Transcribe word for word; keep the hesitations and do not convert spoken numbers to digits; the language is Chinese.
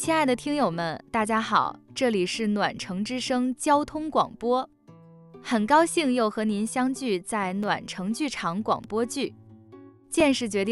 亲爱的听友们，大家好，这里是暖城之声交通广播，很高兴又和您相聚在暖城剧场广播剧。见识决定